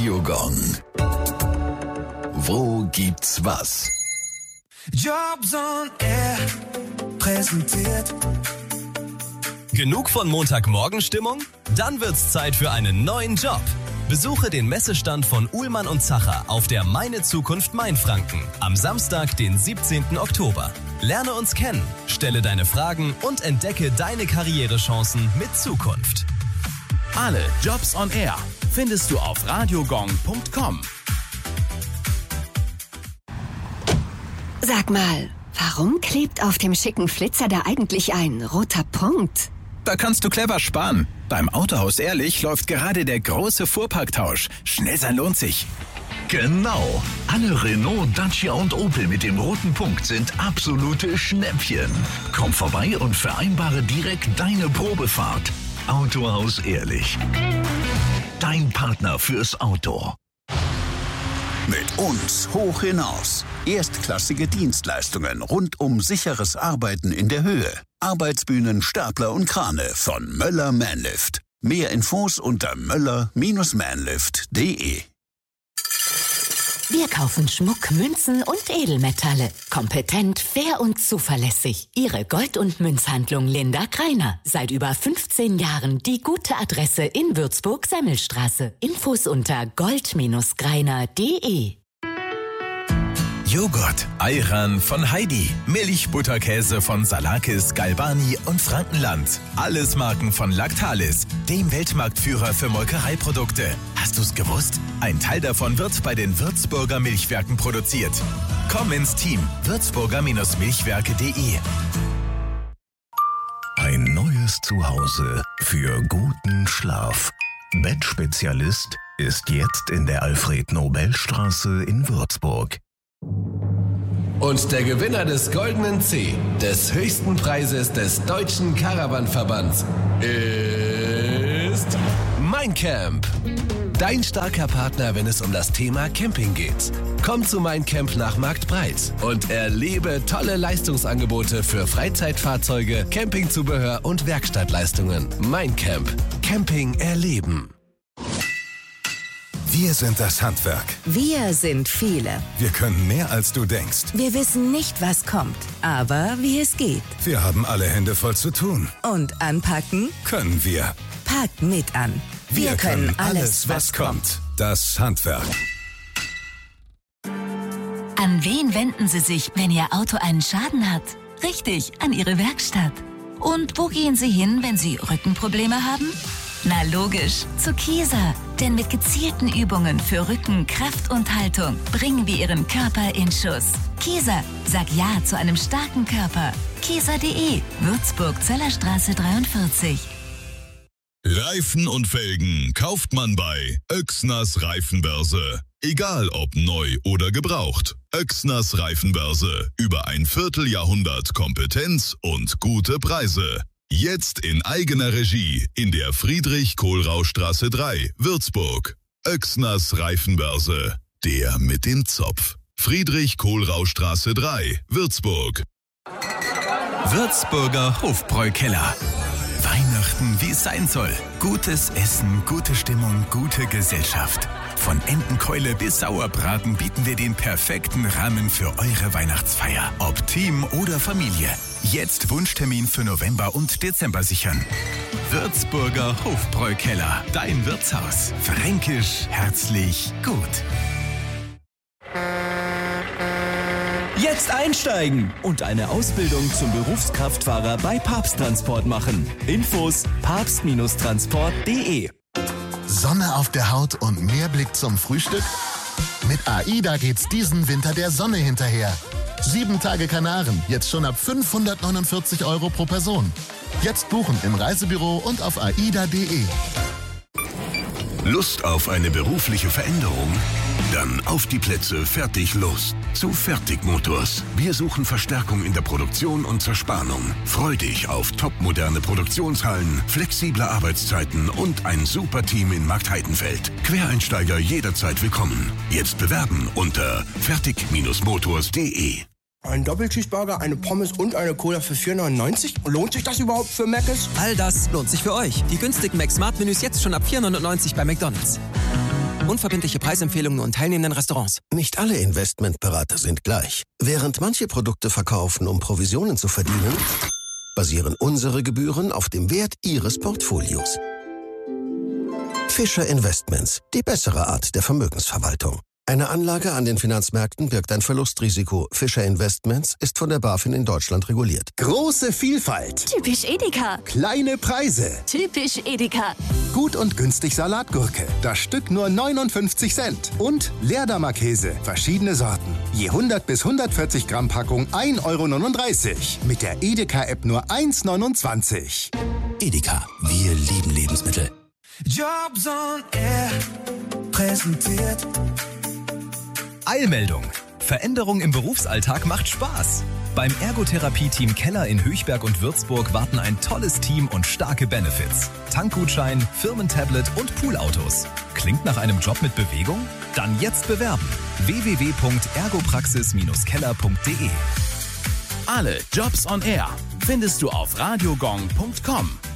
Radiogong. Wo gibt's was? Jobs on Air präsentiert. Genug von Montagmorgenstimmung? Dann wird's Zeit für einen neuen Job. Besuche den Messestand von Uhlmann und Zacher auf der Meine Zukunft Mainfranken am Samstag, den 17. Oktober. Lerne uns kennen, stelle deine Fragen und entdecke deine Karrierechancen mit Zukunft. Alle Jobs on Air findest du auf radiogong.com. Sag mal, warum klebt auf dem schicken Flitzer da eigentlich ein roter Punkt? Da kannst du clever sparen. Beim Autohaus Ehrlich läuft gerade der große Fuhrparktausch. Schnell sein lohnt sich. Genau. Alle Renault, Dacia und Opel mit dem roten Punkt sind absolute Schnäppchen. Komm vorbei und vereinbare direkt deine Probefahrt. Autohaus Ehrlich. Dein Partner fürs Auto. Mit uns hoch hinaus. Erstklassige Dienstleistungen rund um sicheres Arbeiten in der Höhe. Arbeitsbühnen, Stapler und Krane von Möller Manlift. Mehr Infos unter möller-manlift.de. Wir kaufen Schmuck, Münzen und Edelmetalle. Kompetent, fair und zuverlässig. Ihre Gold- und Münzhandlung Linda Greiner. Seit über 15 Jahren die gute Adresse in Würzburg-Semmelstraße. Infos unter gold-greiner.de. Joghurt, Ayran von Heidi, Milch, Butterkäse von Salakis, Galbani und Frankenland. Alles Marken von Lactalis, dem Weltmarktführer für Molkereiprodukte. Hast du's gewusst? Ein Teil davon wird bei den Würzburger Milchwerken produziert. Komm ins Team, würzburger-milchwerke.de. Ein neues Zuhause für guten Schlaf. Bettspezialist ist jetzt in der Alfred-Nobel-Straße in Würzburg. Und der Gewinner des Goldenen C, des höchsten Preises des Deutschen Caravan-Verbands, ist Mein Camp. Dein starker Partner, wenn es um das Thema Camping geht. Komm zu Mein Camp nach Marktbreit und erlebe tolle Leistungsangebote für Freizeitfahrzeuge, Campingzubehör und Werkstattleistungen. Mein Camp. Camping erleben. Wir sind das Handwerk. Wir sind viele. Wir können mehr, als du denkst. Wir wissen nicht, was kommt, aber wie es geht. Wir haben alle Hände voll zu tun. Und anpacken? Können wir. Packt mit an. Wir können alles, was kommt. Das Handwerk. An wen wenden Sie sich, wenn Ihr Auto einen Schaden hat? Richtig, an Ihre Werkstatt. Und wo gehen Sie hin, wenn Sie Rückenprobleme haben? Na logisch, zu Kieser. Denn mit gezielten Übungen für Rücken, Kraft und Haltung bringen wir Ihren Körper in Schuss. Kieser, sag Ja zu einem starken Körper. Kieser.de, Würzburg-Zellerstraße 43. Reifen und Felgen kauft man bei Oechsners Reifenbörse. Egal ob neu oder gebraucht. Oechsners Reifenbörse. Über ein Vierteljahrhundert Kompetenz und gute Preise. Jetzt in eigener Regie in der Friedrich-Kohlrausch-Straße 3, Würzburg. Oechsners Reifenbörse. Der mit dem Zopf. Friedrich-Kohlrausch-Straße 3, Würzburg. Würzburger Hofbräukeller. Weihnachten, wie es sein soll. Gutes Essen, gute Stimmung, gute Gesellschaft. Von Entenkeule bis Sauerbraten bieten wir den perfekten Rahmen für eure Weihnachtsfeier. Ob Team oder Familie. Jetzt Wunschtermin für November und Dezember sichern. Würzburger Hofbräukeller. Dein Wirtshaus. Fränkisch, herzlich, gut. Jetzt einsteigen und eine Ausbildung zum Berufskraftfahrer bei Papst Transport machen. Infos papst-transport.de. Sonne auf der Haut und mehr Blick zum Frühstück? Mit AIDA geht's diesen Winter der Sonne hinterher. 7 Tage Kanaren, jetzt schon ab 549 € pro Person. Jetzt buchen im Reisebüro und auf aida.de. Lust auf eine berufliche Veränderung? Dann auf die Plätze, fertig, los. Zu Fertigmotors. Wir suchen Verstärkung in der Produktion und Zerspannung. Freu dich auf topmoderne Produktionshallen, flexible Arbeitszeiten und ein super Team in Marktheidenfeld. Quereinsteiger jederzeit willkommen. Jetzt bewerben unter fertig-motors.de. Ein Doppelcheeseburger, eine Pommes und eine Cola für 4,99? Lohnt sich das überhaupt für Mc's? All das lohnt sich für euch. Die günstigen Mac Smart Menüs jetzt schon ab 4,99 bei McDonald's. Unverbindliche Preisempfehlungen und teilnehmenden Restaurants. Nicht alle Investmentberater sind gleich. Während manche Produkte verkaufen, um Provisionen zu verdienen, basieren unsere Gebühren auf dem Wert Ihres Portfolios. Fischer Investments, die bessere Art der Vermögensverwaltung. Eine Anlage an den Finanzmärkten birgt ein Verlustrisiko. Fischer Investments ist von der BaFin in Deutschland reguliert. Große Vielfalt. Typisch Edeka. Kleine Preise. Typisch Edeka. Gut und günstig Salatgurke. Das Stück nur 59 Cent. Und Leerdammer Käse. Verschiedene Sorten. Je 100 bis 140 Gramm Packung 1,39 Euro. Mit der Edeka-App nur 1,29 €. Edeka. Wir lieben Lebensmittel. Jobs on Air präsentiert. Eilmeldung. Veränderung im Berufsalltag macht Spaß. Beim Ergotherapie-Team Keller in Höchberg und Würzburg warten ein tolles Team und starke Benefits. Tankgutschein, Firmentablet und Poolautos. Klingt nach einem Job mit Bewegung? Dann jetzt bewerben. www.ergopraxis-keller.de. Alle Jobs on Air findest du auf radiogong.com.